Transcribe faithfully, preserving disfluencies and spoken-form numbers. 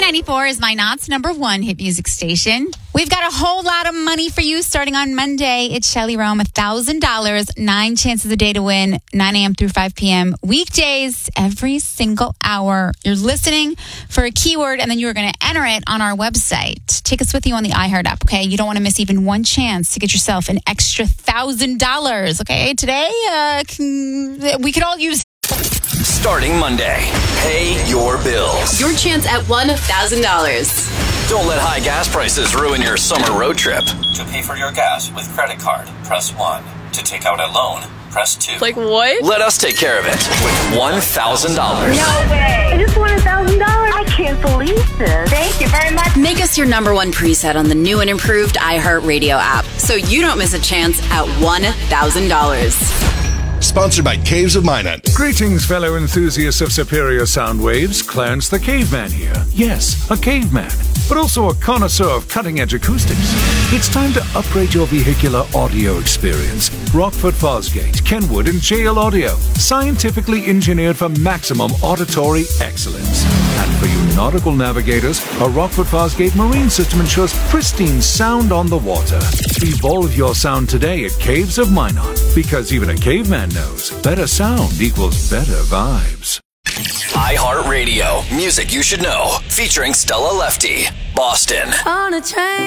ninety-four is My Knots number one hit music station. We've got a whole lot of money for you starting on Monday. It's Shelly Rome, one thousand dollars, nine chances a day to win, nine a.m. through five p.m. Weekdays, every single hour. You're listening for a keyword, and then you're going to enter it on our website. Take us with you on the iHeart app, okay? You don't want to miss even one chance to get yourself an extra one thousand dollars, okay? Today, uh, can, we could all use... Starting Monday, pay your bills. Your chance at one thousand dollars. Don't let high gas prices ruin your summer road trip. To pay for your gas with credit card, press one. To take out a loan, press two. Like what? Let us take care of it with one thousand dollars. No way. I just won one thousand dollars. I can't believe this. Thank you very much. Make us your number one preset on the new and improved iHeartRadio app so you don't miss a chance at one thousand dollars. Sponsored by Caves of Minot. Greetings, fellow enthusiasts of superior sound waves. Clarence the Caveman here. Yes, a caveman, but also a connoisseur of cutting-edge acoustics. It's time to upgrade your vehicular audio experience. Rockford Fosgate, Kenwood, and J L Audio. Scientifically engineered for maximum auditory excellence. And for you nautical navigators, a Rockford Fosgate marine system ensures pristine sound on the water. Evolve your sound today at Caves of Minot, because even a caveman knows better sound equals better vibes. iHeartRadio, music you should know, featuring Stella Lefty, Boston. On a train.